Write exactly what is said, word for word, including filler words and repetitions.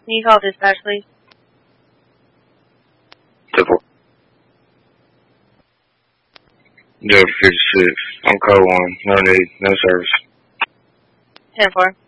Can you call dispatch, please? Triple. Delta fifty-six. I'm code one. No need. No service. ten four.